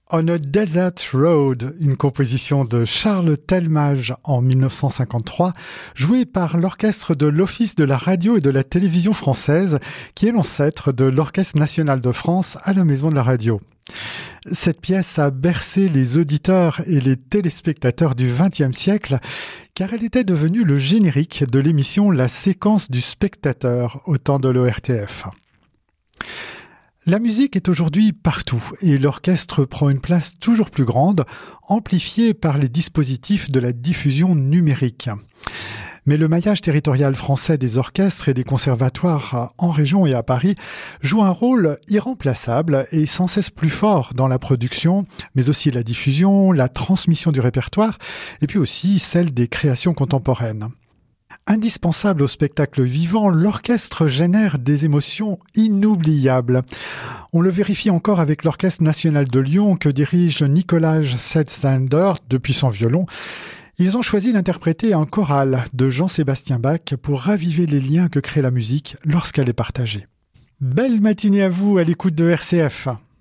On a Desert Road, une composition de Charles Telmage en 1953, jouée par l'orchestre de l'Office de la radio et de la télévision française, qui est l'ancêtre de l'Orchestre national de France à la Maison de la radio. Cette pièce a bercé les auditeurs et les téléspectateurs du XXe siècle, car elle était devenue le générique de l'émission La séquence du spectateur au temps de l'ORTF. La musique est aujourd'hui partout et l'orchestre prend une place toujours plus grande, amplifiée par les dispositifs de la diffusion numérique. Mais le maillage territorial français des orchestres et des conservatoires en région et à Paris joue un rôle irremplaçable et sans cesse plus fort dans la production, mais aussi la diffusion, la transmission du répertoire et puis aussi celle des créations contemporaines. Indispensable au spectacle vivant, l'orchestre génère des émotions inoubliables. On le vérifie encore avec l'Orchestre national de Lyon que dirige Nicolas Setzander depuis son violon. Ils ont choisi d'interpréter un choral de Jean-Sébastien Bach pour raviver les liens que crée la musique lorsqu'elle est partagée. Belle matinée à vous à l'écoute de RCF.